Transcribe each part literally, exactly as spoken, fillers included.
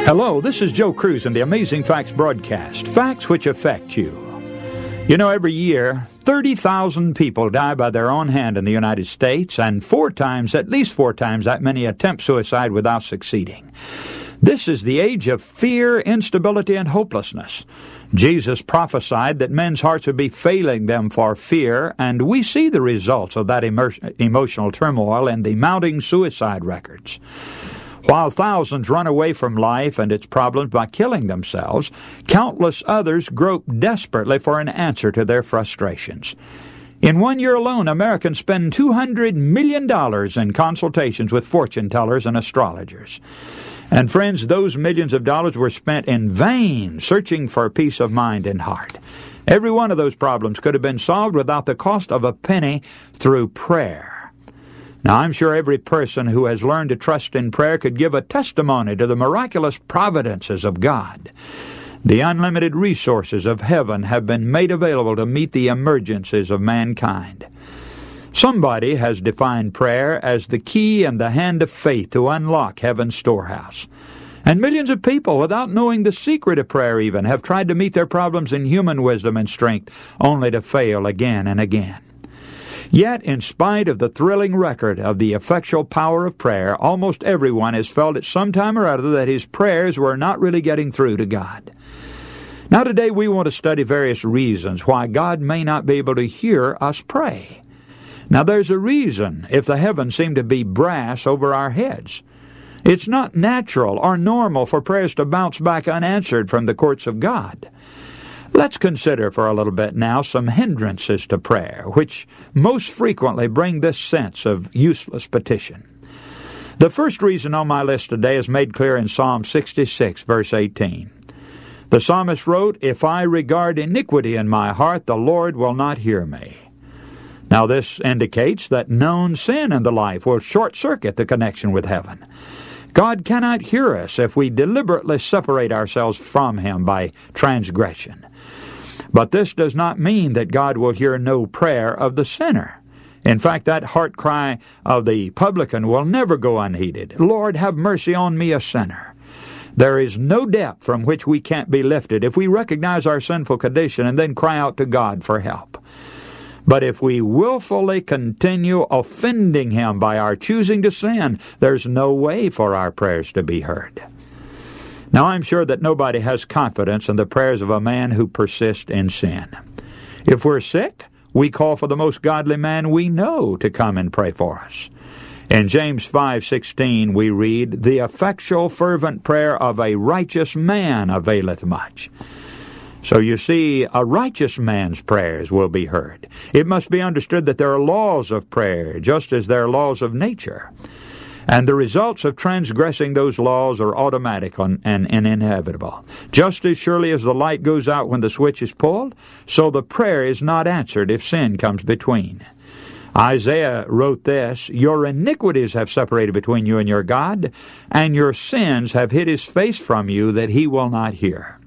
Hello, this is Joe Cruz and the Amazing Facts broadcast, facts which affect you. You know, every year, thirty thousand people die by their own hand in the United States, and four times, at least four times, that many attempt suicide without succeeding. This is the age of fear, instability, and hopelessness. Jesus prophesied that men's hearts would be failing them for fear, and we see the results of that emo- emotional turmoil in the mounting suicide records. While thousands run away from life and its problems by killing themselves, countless others grope desperately for an answer to their frustrations. In one year alone, Americans spend two hundred million dollars in consultations with fortune tellers and astrologers. And friends, those millions of dollars were spent in vain searching for peace of mind and heart. Every one of those problems could have been solved without the cost of a penny through prayer. Now, I'm sure every person who has learned to trust in prayer could give a testimony to the miraculous providences of God. The unlimited resources of heaven have been made available to meet the emergencies of mankind. Somebody has defined prayer as the key in the hand of faith to unlock heaven's storehouse. And millions of people, without knowing the secret of prayer even, have tried to meet their problems in human wisdom and strength, only to fail again and again. Yet, in spite of the thrilling record of the effectual power of prayer, almost everyone has felt at some time or other that his prayers were not really getting through to God. Now today we want to study various reasons why God may not be able to hear us pray. Now there's a reason if the heavens seem to be brass over our heads. It's not natural or normal for prayers to bounce back unanswered from the courts of God. Let's consider for a little bit now some hindrances to prayer, which most frequently bring this sense of useless petition. The first reason on my list today is made clear in Psalm sixty-six, verse eighteen. The psalmist wrote, "If I regard iniquity in my heart, the Lord will not hear me." Now this indicates that known sin in the life will short-circuit the connection with heaven. God cannot hear us if we deliberately separate ourselves from Him by transgression. But this does not mean that God will hear no prayer of the sinner. In fact, that heart cry of the publican will never go unheeded. "Lord, have mercy on me, a sinner." There is no depth from which we can't be lifted if we recognize our sinful condition and then cry out to God for help. But if we willfully continue offending Him by our choosing to sin, there's no way for our prayers to be heard. Now, I'm sure that nobody has confidence in the prayers of a man who persists in sin. If we're sick, we call for the most godly man we know to come and pray for us. In James five sixteen, we read, "The effectual fervent prayer of a righteous man availeth much." So you see, a righteous man's prayers will be heard. It must be understood that there are laws of prayer, just as there are laws of nature. And the results of transgressing those laws are automatic and, and inevitable. Just as surely as the light goes out when the switch is pulled, so the prayer is not answered if sin comes between. Isaiah wrote this, "Your iniquities have separated between you and your God, and your sins have hid His face from you that He will not hear."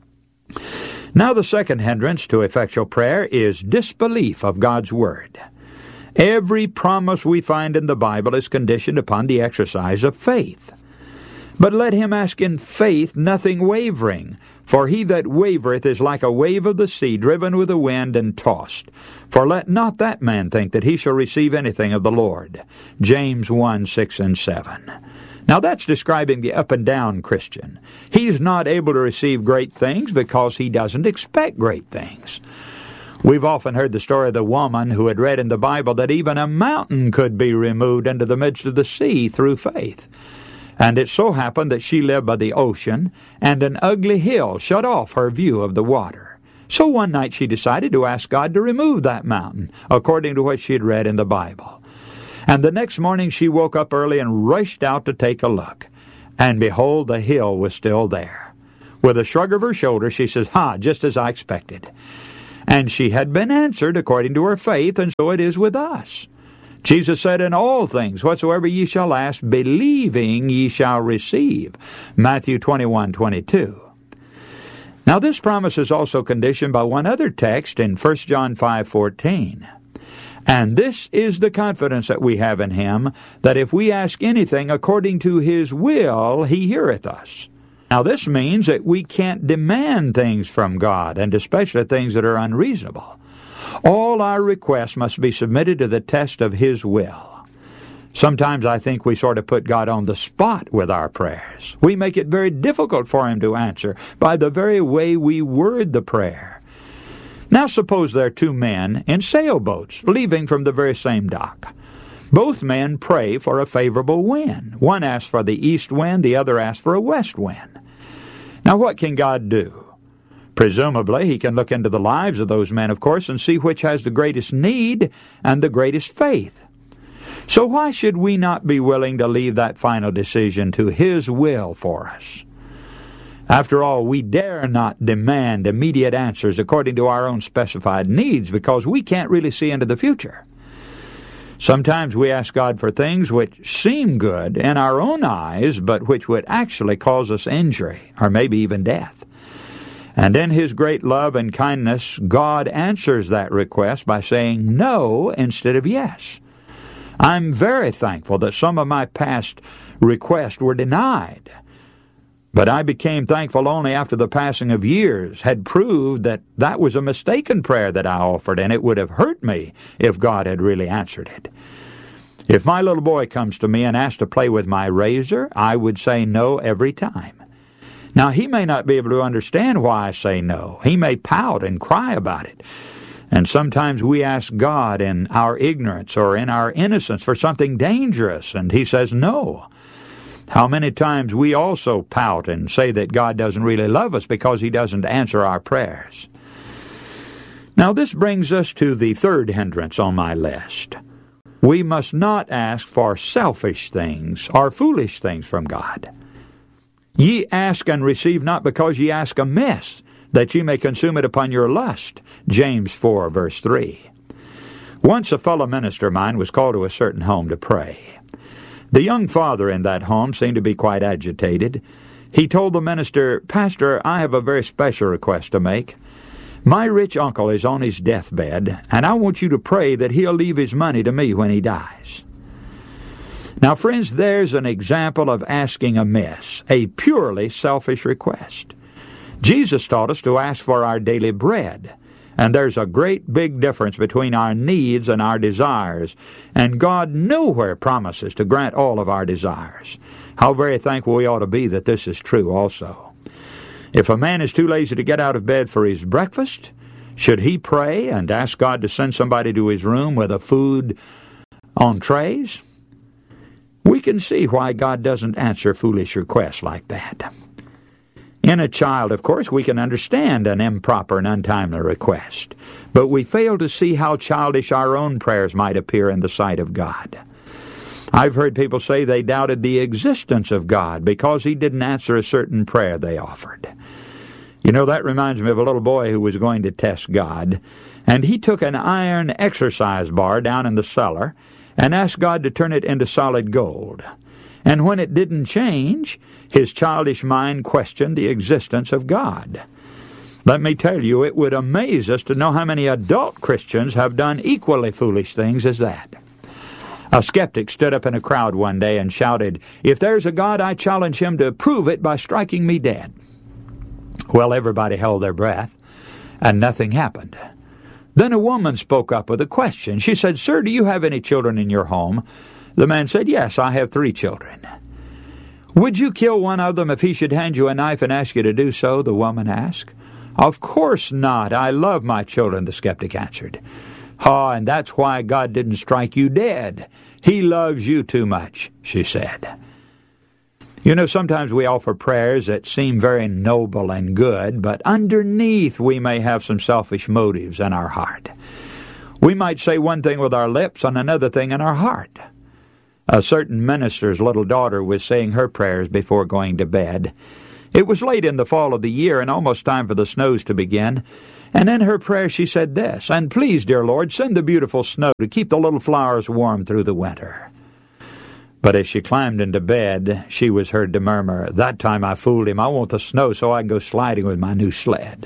Now the second hindrance to effectual prayer is disbelief of God's Word. Every promise we find in the Bible is conditioned upon the exercise of faith. But let him ask in faith, nothing wavering. For he that wavereth is like a wave of the sea, driven with the wind and tossed. For let not that man think that he shall receive anything of the Lord. James one, six and seven. Now that's describing the up and down Christian. He's not able to receive great things because he doesn't expect great things. We've often heard the story of the woman who had read in the Bible that even a mountain could be removed into the midst of the sea through faith. And it so happened that she lived by the ocean, and an ugly hill shut off her view of the water. So one night she decided to ask God to remove that mountain, according to what she had read in the Bible. And the next morning she woke up early and rushed out to take a look. And behold, the hill was still there. With a shrug of her shoulders, she says, "Ha, just as I expected." And she had been answered according to her faith, and so it is with us. Jesus said, "In all things whatsoever ye shall ask, believing ye shall receive." Matthew twenty-one, twenty-two. Now this promise is also conditioned by one other text in First John five, fourteen. And this is the confidence that we have in Him, that if we ask anything according to His will, He heareth us. Now, this means that we can't demand things from God, and especially things that are unreasonable. All our requests must be submitted to the test of His will. Sometimes I think we sort of put God on the spot with our prayers. We make it very difficult for Him to answer by the very way we word the prayer. Now suppose there are two men in sailboats leaving from the very same dock. Both men pray for a favorable wind. One asks for the east wind, the other asks for a west wind. Now what can God do? Presumably, He can look into the lives of those men, of course, and see which has the greatest need and the greatest faith. So why should we not be willing to leave that final decision to His will for us? After all, we dare not demand immediate answers according to our own specified needs because we can't really see into the future. Sometimes we ask God for things which seem good in our own eyes, but which would actually cause us injury, or maybe even death. And in His great love and kindness, God answers that request by saying no instead of yes. I'm very thankful that some of my past requests were denied. But I became thankful only after the passing of years had proved that that was a mistaken prayer that I offered, and it would have hurt me if God had really answered it. If my little boy comes to me and asks to play with my razor, I would say no every time. Now, he may not be able to understand why I say no. He may pout and cry about it. And sometimes we ask God in our ignorance or in our innocence for something dangerous, and He says no. How many times we also pout and say that God doesn't really love us because He doesn't answer our prayers. Now this brings us to the third hindrance on my list. We must not ask for selfish things or foolish things from God. Ye ask and receive not because ye ask amiss, that ye may consume it upon your lust. James four, verse three. Once a fellow minister of mine was called to a certain home to pray. The young father in that home seemed to be quite agitated. He told the minister, "Pastor, I have a very special request to make. My rich uncle is on his deathbed, and I want you to pray that he'll leave his money to me when he dies." Now, friends, there's an example of asking amiss, a purely selfish request. Jesus taught us to ask for our daily bread. And there's a great big difference between our needs and our desires. And God nowhere promises to grant all of our desires. How very thankful we ought to be that this is true also. If a man is too lazy to get out of bed for his breakfast, should he pray and ask God to send somebody to his room with a food on trays? We can see why God doesn't answer foolish requests like that. In a child, of course, we can understand an improper and untimely request, but we fail to see how childish our own prayers might appear in the sight of God. I've heard people say they doubted the existence of God because He didn't answer a certain prayer they offered. You know, that reminds me of a little boy who was going to test God, and he took an iron exercise bar down in the cellar and asked God to turn it into solid gold. And when it didn't change, his childish mind questioned the existence of God. Let me tell you, it would amaze us to know how many adult Christians have done equally foolish things as that. A skeptic stood up in a crowd one day and shouted, "If there's a God, I challenge him to prove it by striking me dead." Well, everybody held their breath, and nothing happened. Then a woman spoke up with a question. She said, "Sir, do you have any children in your home?" The man said, "Yes, I have three children." "Would you kill one of them if he should hand you a knife and ask you to do so?" the woman asked. "Of course not. I love my children," the skeptic answered. "Ah, and that's why God didn't strike you dead. He loves you too much," she said. You know, sometimes we offer prayers that seem very noble and good, but underneath we may have some selfish motives in our heart. We might say one thing with our lips and another thing in our heart. A certain minister's little daughter was saying her prayers before going to bed. It was late in the fall of the year and almost time for the snows to begin. And in her prayer she said this, "And please, dear Lord, send the beautiful snow to keep the little flowers warm through the winter." But as she climbed into bed, she was heard to murmur, "That time I fooled him. I want the snow so I can go sliding with my new sled."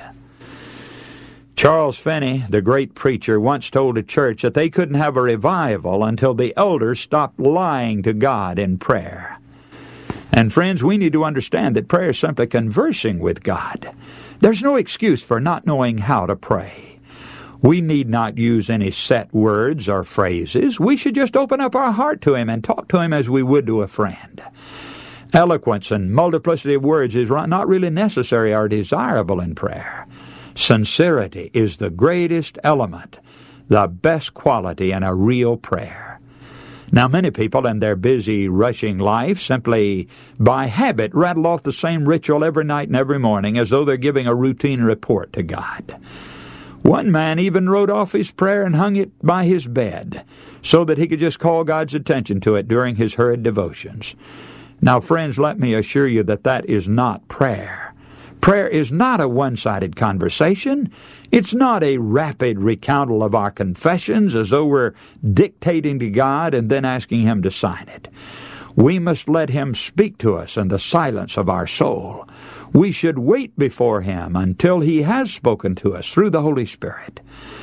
Charles Finney, the great preacher, once told a church that they couldn't have a revival until the elders stopped lying to God in prayer. And friends, we need to understand that prayer is simply conversing with God. There's no excuse for not knowing how to pray. We need not use any set words or phrases. We should just open up our heart to Him and talk to Him as we would to a friend. Eloquence and multiplicity of words is not really necessary or desirable in prayer. Sincerity is the greatest element, the best quality in a real prayer. Now, many people in their busy, rushing life simply by habit rattle off the same ritual every night and every morning as though they're giving a routine report to God. One man even wrote off his prayer and hung it by his bed so that he could just call God's attention to it during his hurried devotions. Now, friends, let me assure you that that is not prayer. Prayer is not a one-sided conversation. It's not a rapid recountal of our confessions as though we're dictating to God and then asking Him to sign it. We must let Him speak to us in the silence of our soul. We should wait before Him until He has spoken to us through the Holy Spirit.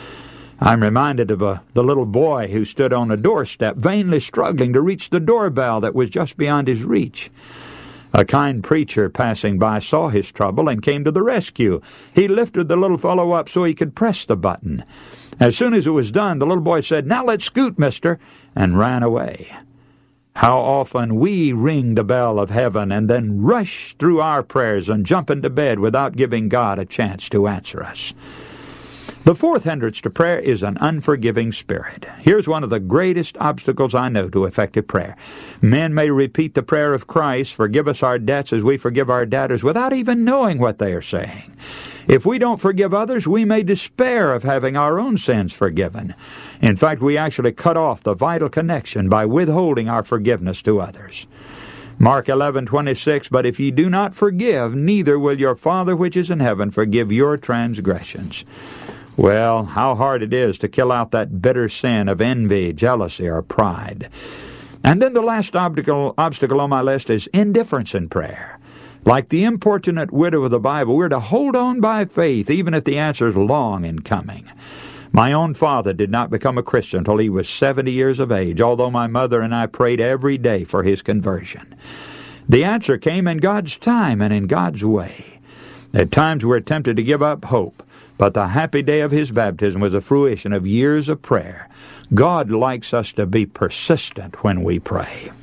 I'm reminded of a, the little boy who stood on a doorstep, vainly struggling to reach the doorbell that was just beyond his reach. A kind preacher passing by saw his trouble and came to the rescue. He lifted the little fellow up so he could press the button. As soon as it was done, the little boy said, "Now let's scoot, mister," and ran away. How often we ring the bell of heaven and then rush through our prayers and jump into bed without giving God a chance to answer us. The fourth hindrance to prayer is an unforgiving spirit. Here's one of the greatest obstacles I know to effective prayer. Men may repeat the prayer of Christ, "Forgive us our debts as we forgive our debtors," without even knowing what they are saying. If we don't forgive others, we may despair of having our own sins forgiven. In fact, we actually cut off the vital connection by withholding our forgiveness to others. Mark eleven twenty-six, "But if ye do not forgive, neither will your Father which is in heaven forgive your transgressions." Well, how hard it is to kill out that bitter sin of envy, jealousy, or pride. And then the last obstacle, obstacle on my list is indifference in prayer. Like the importunate widow of the Bible, we're to hold on by faith, even if the answer is long in coming. My own father did not become a Christian until he was seventy years of age, although my mother and I prayed every day for his conversion. The answer came in God's time and in God's way. At times we're tempted to give up hope, but the happy day of his baptism was a fruition of years of prayer. God likes us to be persistent when we pray.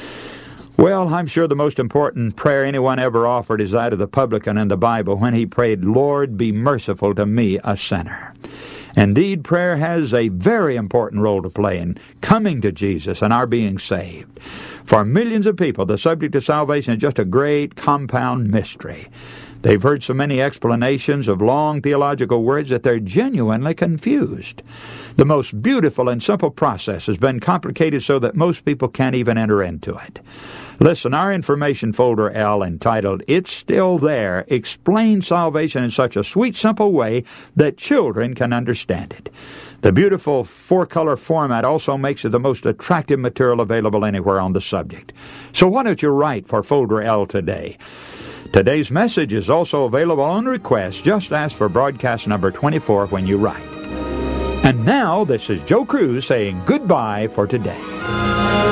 Well, I'm sure the most important prayer anyone ever offered is that of the publican in the Bible when he prayed, "Lord, be merciful to me, a sinner." Indeed, prayer has a very important role to play in coming to Jesus and our being saved. For millions of people, the subject of salvation is just a great compound mystery. They've heard so many explanations of long theological words that they're genuinely confused. The most beautiful and simple process has been complicated so that most people can't even enter into it. Listen, our information folder L, entitled "It's Still There," explains salvation in such a sweet, simple way that children can understand it. The beautiful four-color format also makes it the most attractive material available anywhere on the subject. So why don't you write for folder L today? Today's message is also available on request. Just ask for broadcast number twenty-four when you write. And now, this is Joe Cruz saying goodbye for today.